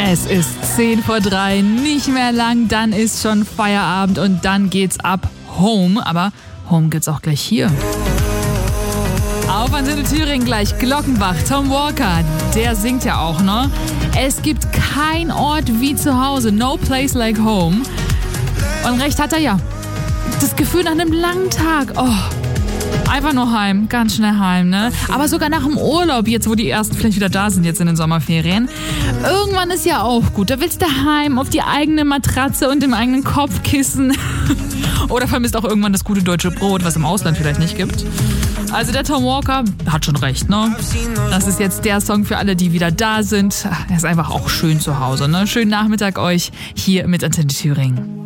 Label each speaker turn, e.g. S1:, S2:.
S1: Es ist 2:10, nicht mehr lang, dann ist schon Feierabend und dann geht's ab Home. Aber Home geht's auch gleich hier. Auf Antenne Thüringen gleich Glockenbach, Tom Walker, der singt ja auch, ne? Es gibt kein Ort wie zu Hause, no place like home. Und recht hat er ja. Das Gefühl nach einem langen Tag, einfach nur heim, ganz schnell heim, ne? Aber sogar nach dem Urlaub, jetzt wo die ersten vielleicht wieder da sind, jetzt in den Sommerferien. Irgendwann ist ja auch gut, da willst du heim auf die eigene Matratze und im eigenen Kopfkissen. Oder vermisst auch irgendwann das gute deutsche Brot, was im Ausland vielleicht nicht gibt. Also der Tom Walker hat schon recht, ne? Das ist jetzt der Song für alle, die wieder da sind. Er ist einfach auch schön zu Hause, ne? Schönen Nachmittag euch hier mit Antenne Thüringen.